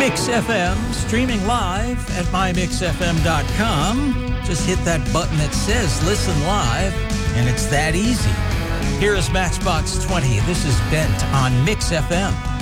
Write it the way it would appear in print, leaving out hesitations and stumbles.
Mix FM, streaming live at mymixfm.com. Just hit that button that says Listen Live, and it's that easy. Here is Matchbox 20. This is Bent on Mix FM.